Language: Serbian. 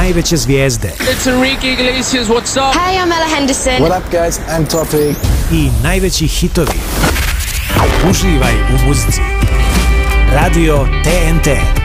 najveće zvijezde. It's Enrique Iglesias, what's up? Hey, I'm Ella Henderson. What up guys, I'm Topi. I najveći hitovi. Uživaj u muzici. Radio TNT.